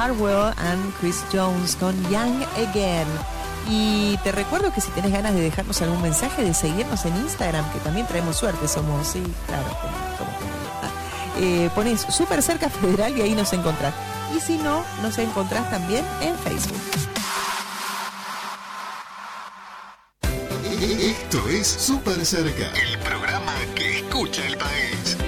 Hardwell and Chris Jones con Young Again. Y te recuerdo que si tenés ganas de dejarnos algún mensaje, de seguirnos en Instagram, que también traemos suerte, somos, sí, claro, ponés Súper Cerca Federal y ahí nos encontrás. Y si no, nos encontrás también en Facebook. Esto es Súper Cerca, el programa que escucha el país.